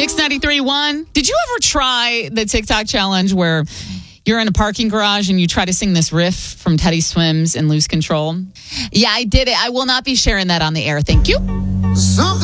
Mix 93.1. Did you ever try the TikTok challenge where you're in a parking garage and you try to sing this riff from Teddy Swims and Lose Control? Yeah, I did it. I will not be sharing that on the air. Thank you.